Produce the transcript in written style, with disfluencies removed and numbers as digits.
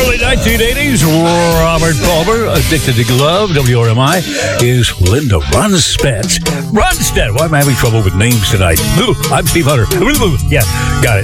Early 1980s, Robert Palmer, Addicted to Love, WRMI, is Linda Ronstadt. Ronstadt, why am I having trouble with names tonight? I'm Steve Hunter. Yeah, got it.